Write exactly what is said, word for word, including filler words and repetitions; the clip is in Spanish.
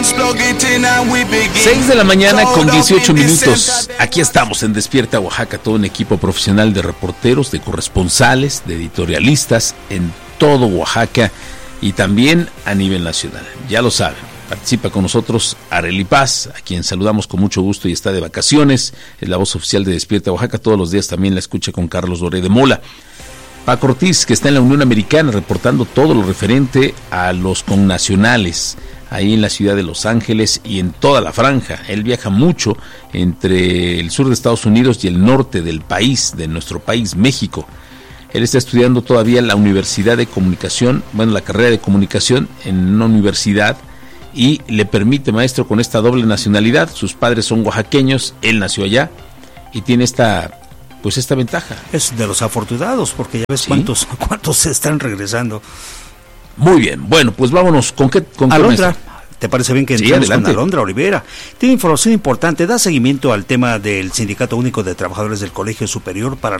seis de la mañana con dieciocho minutos. Aquí estamos en Despierta Oaxaca, todo un equipo profesional de reporteros, de corresponsales, de editorialistas en todo Oaxaca y también a nivel nacional. Ya lo saben, participa con nosotros Arely Paz, a quien saludamos con mucho gusto y está de vacaciones. Es la voz oficial de Despierta Oaxaca. Todos los días también la escucha con Carlos Doré de Mola. Paco Ortiz, que está en la Unión Americana reportando todo lo referente a los connacionales ahí en la ciudad de Los Ángeles y en toda la franja. Él viaja mucho entre el sur de Estados Unidos y el norte del país, de nuestro país, México. Él está estudiando todavía en la Universidad de Comunicación, bueno, la carrera de Comunicación en una universidad, y le permite, maestro, con esta doble nacionalidad. Sus padres son oaxaqueños, él nació allá y tiene esta, pues esta ventaja. Es de los afortunados, porque ya ves ¿sí? cuántos cuántos se están regresando. Muy bien, bueno, pues vámonos. ¿Con qué? Con Alondra, ¿te parece bien que sí, entremos adelante. con Alondra Olivera? Tiene información importante, da seguimiento al tema del Sindicato Único de Trabajadores del Colegio Superior para